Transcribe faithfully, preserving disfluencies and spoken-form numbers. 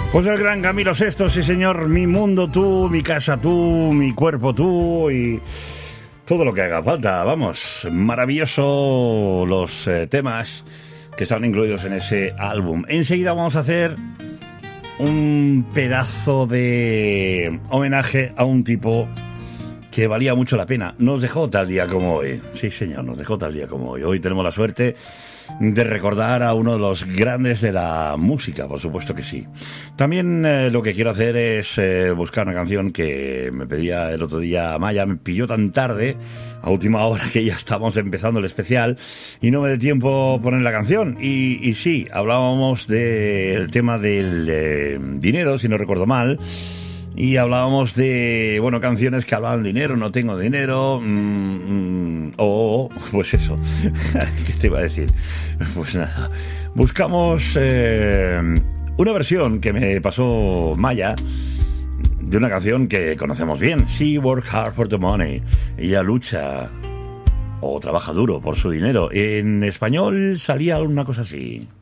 Pues el gran Camilo Sesto, sí señor, mi mundo tú, mi casa tú, mi cuerpo tú y todo lo que haga falta, vamos, maravilloso los eh, temas que están incluidos en ese álbum. Enseguida vamos a hacer un pedazo de homenaje a un tipo que valía mucho la pena. Nos dejó tal día como hoy, sí señor, nos dejó tal día como hoy. Hoy tenemos la suerte de recordar a uno de los grandes de la música, por supuesto que sí. También eh, lo que quiero hacer es eh, buscar una canción que me pedía el otro día Maya, me pilló tan tarde, a última hora, que ya estábamos empezando el especial y no me dio tiempo poner la canción. Y, y sí, hablábamos del tema del eh, dinero, si no recuerdo mal. Y hablábamos de, bueno, canciones que hablaban de dinero, no tengo dinero, mmm, mmm, o, oh, pues eso, ¿qué te iba a decir? Pues nada, buscamos eh, una versión que me pasó Maya de una canción que conocemos bien, She Works Hard for the Money, ella lucha o trabaja duro por su dinero. En español salía una cosa así.